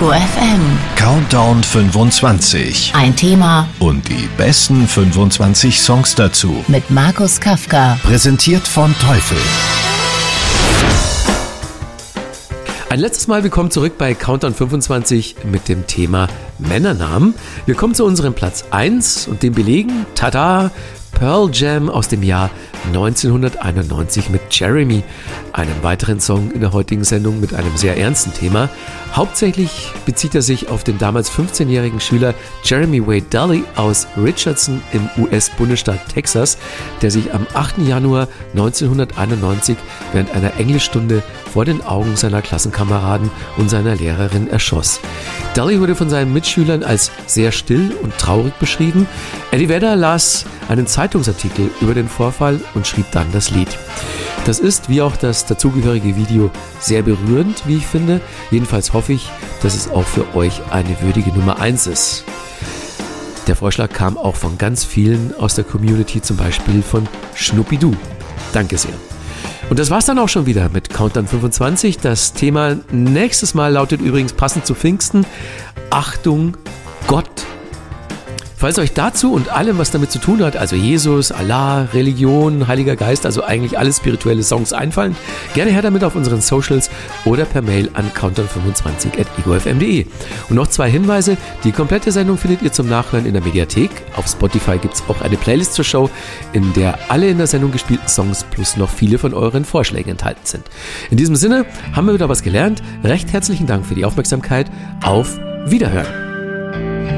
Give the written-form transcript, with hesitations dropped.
Ego FM. Countdown 25. Ein Thema Und die besten 25 Songs dazu. mit Markus Kafka. Präsentiert von Teufel. Ein letztes Mal willkommen zurück bei Countdown 25 mit dem Thema Männernamen. Wir kommen zu unserem Platz 1 und dem belegen, tada, Pearl Jam aus dem Jahr 1991 mit Jeremy, einem weiteren Song in der heutigen Sendung mit einem sehr ernsten Thema. Hauptsächlich bezieht er sich auf den damals 15-jährigen Schüler Jeremy Wade Daly aus Richardson im US-Bundesstaat Texas, der sich am 8. Januar 1991 während einer Englischstunde vor den Augen seiner Klassenkameraden und seiner Lehrerin erschoss. Daly wurde von seinen Mitschülern als sehr still und traurig beschrieben. Eddie Vedder las einen Zeitungsartikel über den Vorfall und schrieb dann das Lied. Das ist, wie auch das dazugehörige Video, sehr berührend, wie ich finde. Jedenfalls hoffe ich, dass es auch für euch eine würdige Nummer 1 ist. Der Vorschlag kam auch von ganz vielen aus der Community, zum Beispiel von Schnuppidoo. Danke sehr. Und das war's dann auch schon wieder mit Countdown 25. Das Thema nächstes Mal lautet übrigens passend zu Pfingsten: Achtung, Gott. Falls euch dazu und allem, was damit zu tun hat, also Jesus, Allah, Religion, Heiliger Geist, also eigentlich alle spirituelle Songs einfallen, gerne her damit auf unseren Socials oder per Mail an countdown25@egofm.de. Und noch 2 Hinweise: Die komplette Sendung findet ihr zum Nachhören in der Mediathek. Auf Spotify gibt es auch eine Playlist zur Show, in der alle in der Sendung gespielten Songs plus noch viele von euren Vorschlägen enthalten sind. In diesem Sinne haben wir wieder was gelernt. Recht herzlichen Dank für die Aufmerksamkeit. Auf Wiederhören.